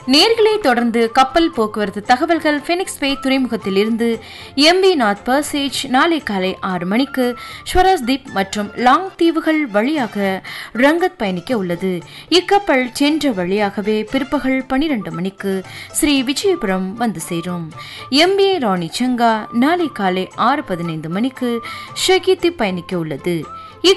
நேர்களை தொடர்ந்து கப்பல் போக்குவரத்து தகவல்கள். பினிக்ஸ் பே துறைமுகத்தில் இருந்து MV நார்த் பர்சேஜ் நாளை காலை 6 மணிக்கு ஸ்வராஜ் தீப் மற்றும் லாங் தீவுகள் வழியாக ரங்கத் பயணிக்க உள்ளது. இக்கப்பல் சென்ற வழியாகவே பிற்பகல் 12 மணிக்கு ஸ்ரீ விஜயபுரம் வந்து சேரும். MV ராணி சங்கா நாளை காலை 6:15 மணிக்கு ஷகீத்தி பயணிக்க உள்ளது.